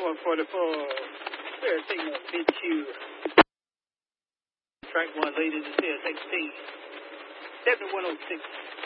144. Fair signal, BQ. Track 1, ladies and gentlemen, 16. 7106.